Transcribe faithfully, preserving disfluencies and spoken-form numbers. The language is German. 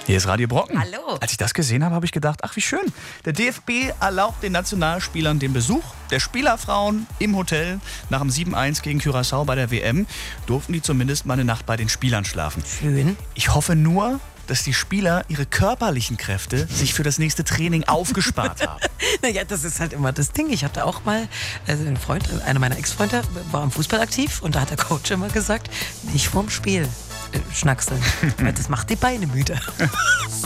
Hier ist Radio Brocken. Hallo. Als ich das gesehen habe, habe ich gedacht, ach wie schön. Der D F B erlaubt den Nationalspielern den Besuch der Spielerfrauen im Hotel. Nach dem sieben eins gegen Curaçao bei der W M durften die zumindest mal eine Nacht bei den Spielern schlafen. Schön. Ich hoffe nur, dass die Spieler ihre körperlichen Kräfte sich für das nächste Training aufgespart haben. Naja, das ist halt immer das Ding. Ich hatte auch mal, also ein Freund, einer meiner Ex-Freunde war im Fußball aktiv und da hat der Coach immer gesagt, nicht vorm Spiel äh, schnackseln, weil das macht die Beine müde.